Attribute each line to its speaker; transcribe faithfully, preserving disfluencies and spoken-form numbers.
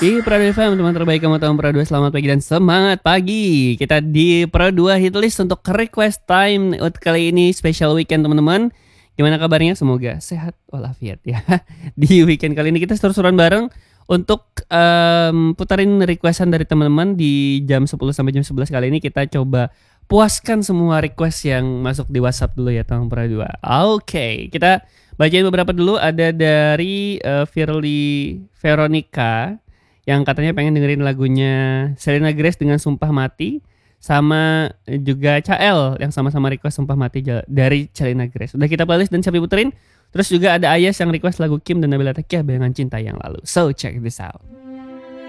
Speaker 1: Di Pro dua F M, teman terbaik kamu tahu Pro dua, selamat pagi dan semangat pagi. Kita di Pro dua Hitlist untuk request time kali ini special weekend teman-teman. Gimana kabarnya? Semoga sehat walafiat ya. Di weekend kali ini kita seru-seruan bareng untuk um, putarin requestan dari teman-teman di jam sepuluh sampai jam sebelas kali ini. Kita coba puaskan semua request yang masuk di WhatsApp dulu ya teman Pro dua. Oke, okay, kita bacain beberapa dulu. Ada dari uh, Firly Veronica yang katanya pengen dengerin lagunya Selena Grace dengan Sumpah Mati, sama juga Cael yang sama-sama request Sumpah Mati dari Selena Grace. Udah kita playlist dan siap diputerin. Terus juga ada Ayas yang request lagu Kim dan Nabila Taqiyah, Bayangan Cinta Yang Lalu. So check this out.